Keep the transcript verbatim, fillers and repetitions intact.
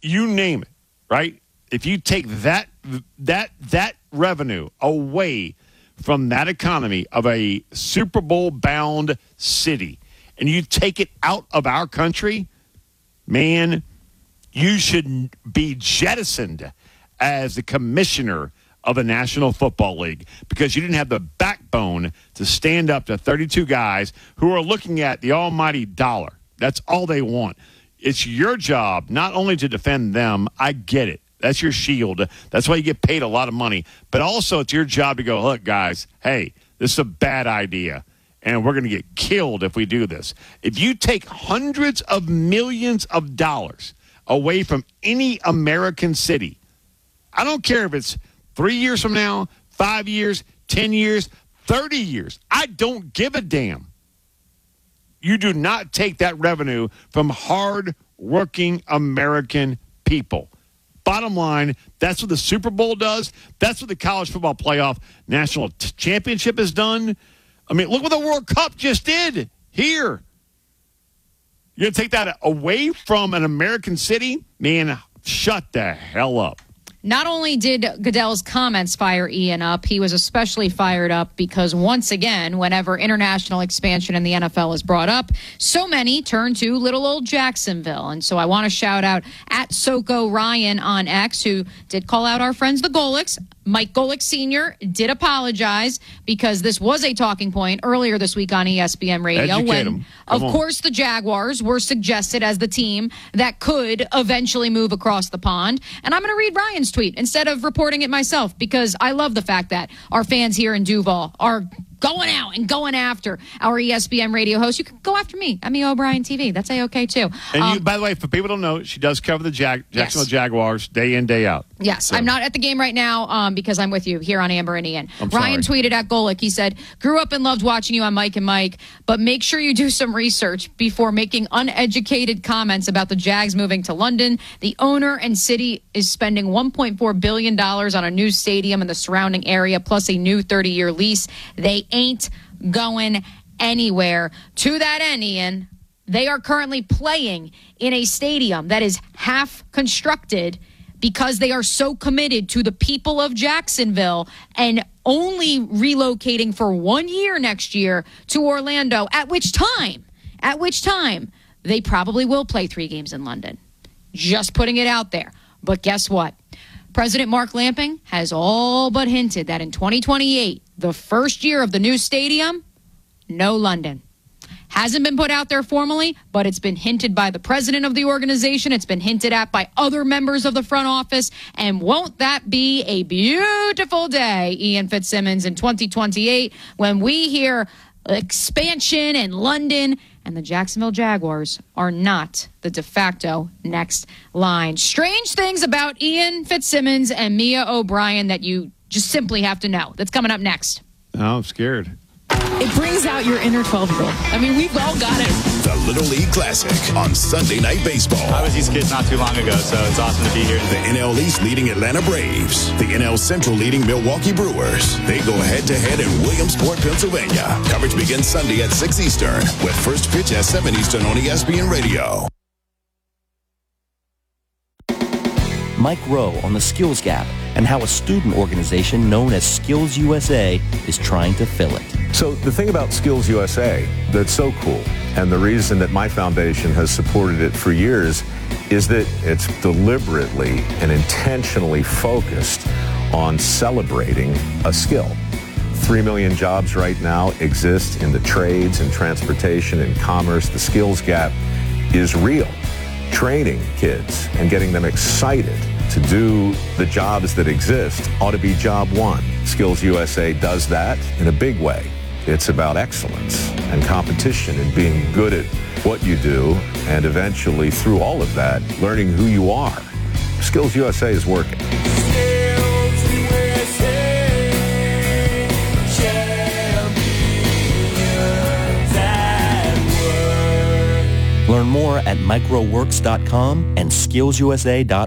you name it, right? If you take that that that revenue away from that economy of a Super Bowl bound city, and you take it out of our country, man, you should be jettisoned as the commissioner of the National Football League because you didn't have the backbone to stand up to thirty-two guys who are looking at the almighty dollar. That's all they want. It's your job not only to defend them. I get it. That's your shield. That's why you get paid a lot of money. But also it's your job to go, look, guys, hey, this is a bad idea, and we're going to get killed if we do this. If you take hundreds of millions of dollars away from any American city, I don't care if it's three years from now, five years, ten years, thirty years. I don't give a damn. You do not take that revenue from hard-working American people. Bottom line, that's what the Super Bowl does. That's what the College Football Playoff National T- Championship has done. I mean, look what the World Cup just did here. You're going to take that away from an American city? Man, shut the hell up. Not only did Goodell's comments fire Ian up, he was especially fired up because once again, whenever international expansion in the N F L is brought up, so many turn to little old Jacksonville. And so I want to shout out at Soko Ryan on X, who did call out our friends, the Golics. Mike Golick Senior did apologize because this was a talking point earlier this week on E S P N Radio. Educate when, them. of on. course, the Jaguars were suggested as the team that could eventually move across the pond. And I'm going to read Ryan's tweet instead of reporting it myself because I love the fact that our fans here in Duval are going out and going after our E S P N radio host. You can go after me. I'm E. O'Brien T V. That's A-okay, too. And um, you, by the way, for people who don't know, she does cover the Jag- Jacksonville yes. Jaguars day in, day out. Yes, so. I'm not at the game right now um, because I'm with you here on Amber and Ian. I'm Ryan sorry. tweeted at Golick. He said, grew up and loved watching you on Mike and Mike, but make sure you do some research before making uneducated comments about the Jags moving to London. The owner and city is spending one point four billion dollars on a new stadium in the surrounding area, plus a new thirty-year lease. They ain't going anywhere. To that end, Ian, they are currently playing in a stadium that is half constructed because they are so committed to the people of Jacksonville and only relocating for one year next year to Orlando, at which time, at which time they probably will play three games in London. Just putting it out there. But guess what? President Mark Lamping has all but hinted that in twenty twenty-eight, the first year of the new stadium, no London. Hasn't been put out there formally, but it's been hinted by the president of the organization. It's been hinted at by other members of the front office. And won't that be a beautiful day, Ian Fitzsimmons, in twenty twenty-eight, when we hear expansion in London and the Jacksonville Jaguars are not the de facto next line. Strange things about Ian Fitzsimmons and Mia O'Brien that you just simply have to know. That's coming up next. Oh, I'm scared. It brings out your inner twelve-year-old. I mean, we've all got it. The Little League Classic on Sunday Night Baseball. I was these kids not too long ago, so it's awesome to be here. The N L East leading Atlanta Braves. The N L Central leading Milwaukee Brewers. They go head-to-head in Williamsport, Pennsylvania. Coverage begins Sunday at six Eastern with first pitch at seven Eastern on E S P N Radio. Mike Rowe on the skills gap and how a student organization known as Skills U S A is trying to fill it. So the thing about Skills U S A that's so cool, and the reason that my foundation has supported it for years, is that it's deliberately and intentionally focused on celebrating a skill. Three million jobs right now exist in the trades and transportation and commerce. The skills gap is real. Training kids and getting them excited to do the jobs that exist ought to be job one. Skills U S A does that in a big way. It's about excellence and competition and being good at what you do, and eventually through all of that, learning who you are. Skills U S A is working. Learn more at microworks dot com and skills u s a dot